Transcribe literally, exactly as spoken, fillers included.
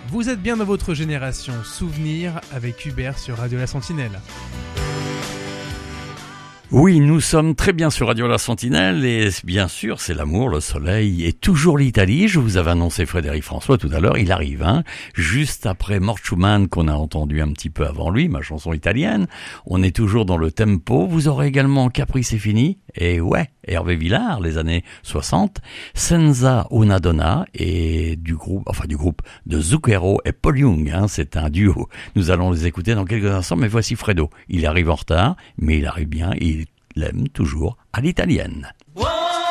Vous êtes bien dans votre génération. Souvenir avec Hubert sur Radio La Sentinelle. Oui, nous sommes très bien sur Radio La Sentinelle et bien sûr, c'est l'amour, le soleil et toujours l'Italie. Je vous avais annoncé Frédéric François tout à l'heure, il arrive, hein, juste après Mort Schumann qu'on a entendu un petit peu avant lui, ma chanson italienne. On est toujours dans le tempo. Vous aurez également Capri c'est fini et ouais, Hervé Villard, les années soixante, Senza una donna et du groupe, enfin du groupe de Zucchero et Paul Young, hein, c'est un duo. Nous allons les écouter dans quelques instants, mais voici Fredo. Il arrive en retard, mais il arrive bien, il l'aime toujours à l'italienne. Wow.